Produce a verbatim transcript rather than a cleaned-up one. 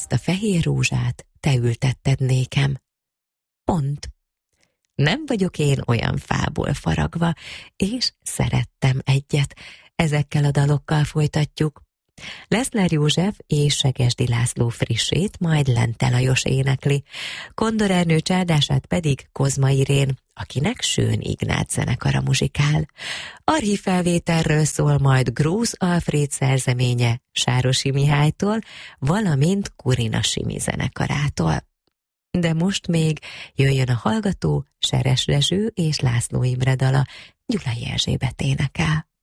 ezt a fehér rózsát te ültetted nékem. Pont. Nem vagyok én olyan fából faragva, és szerettem egyet. Ezekkel a dalokkal folytatjuk. Leszner József és Segesdi László frissét majd Lente Lajos énekli, Kondor Ernő csárdását pedig Kozma Irén, akinek Schön Ignác zenekara muzsikál. Archívfelvételről szól majd Grósz Alfréd szerzeménye Sárosi Mihálytól, valamint Kurina Simi zenekarától. De most még jöjjön a hallgató, Seres Rezső és László Imre dala, Gyulai Erzsébet énekel.